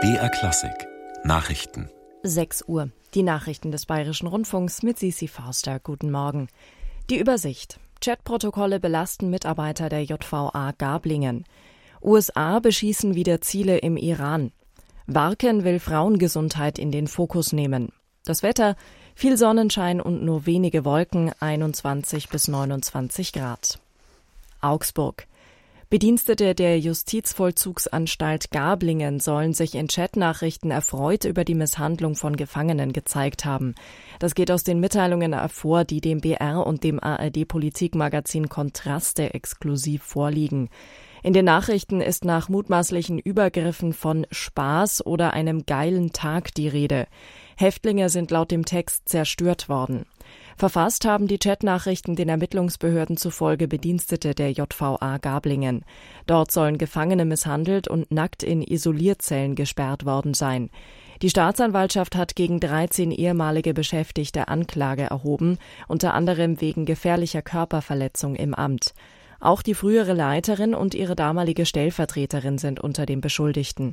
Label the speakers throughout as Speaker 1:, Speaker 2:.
Speaker 1: BR Klassik Nachrichten.
Speaker 2: 6 Uhr. Die Nachrichten des Bayerischen Rundfunks mit Sisi Forster. Guten Morgen. Die Übersicht. Chatprotokolle belasten Mitarbeiter der JVA Gablingen. USA beschießen wieder Ziele im Iran. Warken will Frauengesundheit in den Fokus nehmen. Das Wetter: viel Sonnenschein und nur wenige Wolken, 21 bis 29 Grad. Augsburg. Bedienstete der Justizvollzugsanstalt Gablingen sollen sich in Chatnachrichten erfreut über die Misshandlung von Gefangenen gezeigt haben. Das geht aus den Mitteilungen hervor, die dem BR und dem ARD-Politikmagazin Kontraste exklusiv vorliegen. In den Nachrichten ist nach mutmaßlichen Übergriffen von Spaß oder einem geilen Tag die Rede. Häftlinge sind laut dem Text zerstört worden. Verfasst haben die Chatnachrichten den Ermittlungsbehörden zufolge Bedienstete der JVA Gablingen. Dort sollen Gefangene misshandelt und nackt in Isolierzellen gesperrt worden sein. Die Staatsanwaltschaft hat gegen 13 ehemalige Beschäftigte Anklage erhoben, unter anderem wegen gefährlicher Körperverletzung im Amt. Auch die frühere Leiterin und ihre damalige Stellvertreterin sind unter den Beschuldigten.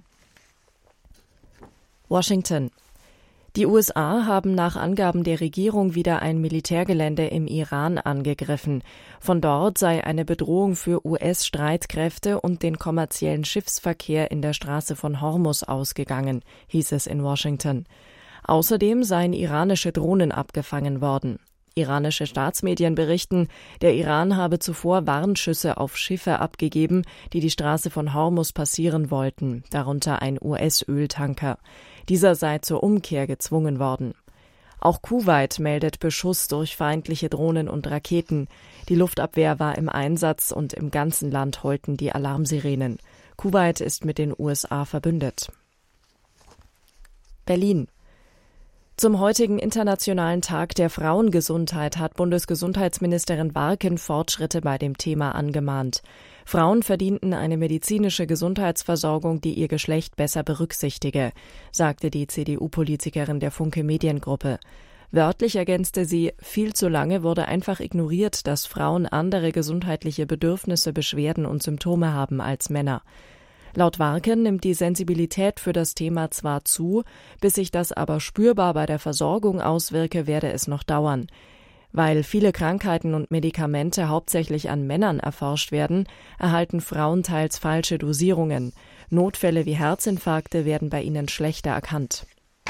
Speaker 2: Washington. Die USA haben nach Angaben der Regierung wieder ein Militärgelände im Iran angegriffen. Von dort sei eine Bedrohung für US-Streitkräfte und den kommerziellen Schiffsverkehr in der Straße von Hormuz ausgegangen, hieß es in Washington. Außerdem seien iranische Drohnen abgefangen worden. Iranische Staatsmedien berichten, der Iran habe zuvor Warnschüsse auf Schiffe abgegeben, die die Straße von Hormuz passieren wollten, darunter ein US-Öltanker. Dieser sei zur Umkehr gezwungen worden. Auch Kuwait meldet Beschuss durch feindliche Drohnen und Raketen. Die Luftabwehr war im Einsatz und im ganzen Land heulten die Alarmsirenen. Kuwait ist mit den USA verbündet. Berlin. Zum heutigen Internationalen Tag der Frauengesundheit hat Bundesgesundheitsministerin Warken Fortschritte bei dem Thema angemahnt. Frauen verdienten eine medizinische Gesundheitsversorgung, die ihr Geschlecht besser berücksichtige, sagte die CDU-Politikerin der Funke Mediengruppe. Wörtlich ergänzte sie: viel zu lange wurde einfach ignoriert, dass Frauen andere gesundheitliche Bedürfnisse, Beschwerden und Symptome haben als Männer. Laut Warken nimmt die Sensibilität für das Thema zwar zu, bis sich das aber spürbar bei der Versorgung auswirke, werde es noch dauern. Weil viele Krankheiten und Medikamente hauptsächlich an Männern erforscht werden, erhalten Frauen teils falsche Dosierungen. Notfälle wie Herzinfarkte werden bei ihnen schlechter erkannt.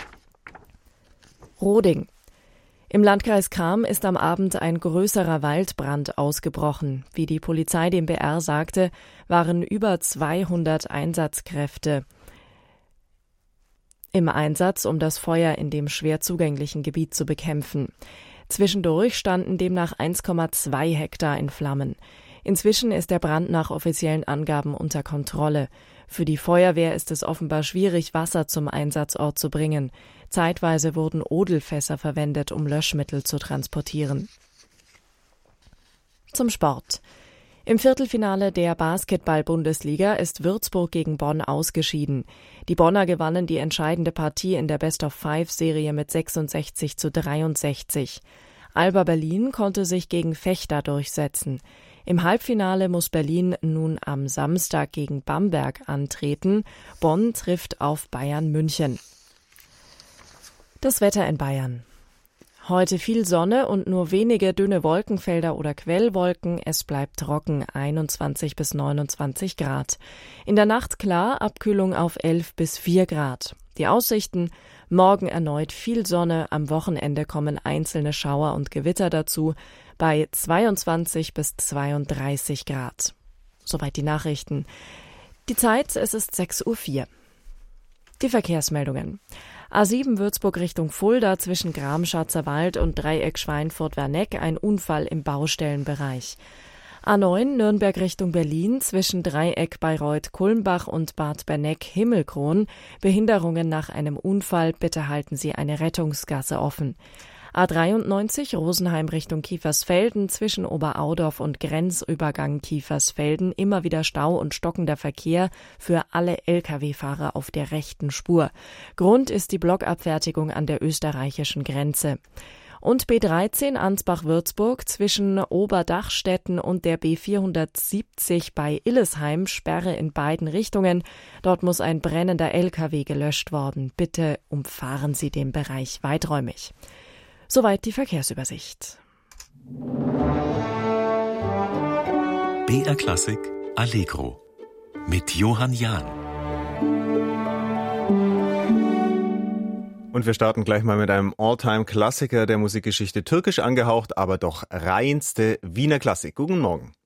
Speaker 2: Roding. Im Landkreis Cham ist am Abend ein größerer Waldbrand ausgebrochen. Wie die Polizei dem BR sagte, waren über 200 Einsatzkräfte im Einsatz, um das Feuer in dem schwer zugänglichen Gebiet zu bekämpfen. Zwischendurch standen demnach 1,2 Hektar in Flammen. Inzwischen ist der Brand nach offiziellen Angaben unter Kontrolle. Für die Feuerwehr ist es offenbar schwierig, Wasser zum Einsatzort zu bringen. Zeitweise wurden Odelfässer verwendet, um Löschmittel zu transportieren. Zum Sport. Im Viertelfinale der Basketball-Bundesliga ist Würzburg gegen Bonn ausgeschieden. Die Bonner gewannen die entscheidende Partie in der Best-of-5-Serie mit 66:63. Alba Berlin konnte sich gegen Vechta durchsetzen. Im Halbfinale muss Berlin nun am Samstag gegen Bamberg antreten. Bonn trifft auf Bayern München. Das Wetter in Bayern. Heute viel Sonne und nur wenige dünne Wolkenfelder oder Quellwolken. Es bleibt trocken, 21 bis 29 Grad. In der Nacht klar, Abkühlung auf 11 bis 4 Grad. Die Aussichten: morgen erneut viel Sonne, am Wochenende kommen einzelne Schauer und Gewitter dazu, bei 22 bis 32 Grad. Soweit die Nachrichten. Die Zeit: es ist 6:04 Uhr. Die Verkehrsmeldungen. A7 Würzburg Richtung Fulda zwischen Gram-Scharzer Wald und Dreieck Schweinfurt-Werneck ein Unfall im Baustellenbereich. A9 Nürnberg Richtung Berlin zwischen Dreieck Bayreuth-Kulmbach und Bad Berneck-Himmelkron. Behinderungen nach einem Unfall, bitte halten Sie eine Rettungsgasse offen. A93 Rosenheim Richtung Kiefersfelden zwischen Oberaudorf und Grenzübergang Kiefersfelden immer wieder Stau und stockender Verkehr für alle Lkw-Fahrer auf der rechten Spur. Grund ist die Blockabfertigung an der österreichischen Grenze. Und B13 Ansbach-Würzburg zwischen Oberdachstetten und der B470 bei Illesheim, Sperre in beiden Richtungen. Dort muss ein brennender LKW gelöscht worden. Bitte umfahren Sie den Bereich weiträumig. Soweit die Verkehrsübersicht.
Speaker 1: BR Klassik Allegro mit Johann Jahn.
Speaker 3: Und wir starten gleich mal mit einem All-Time-Klassiker der Musikgeschichte, türkisch angehaucht, aber doch reinste Wiener Klassik. Guten Morgen.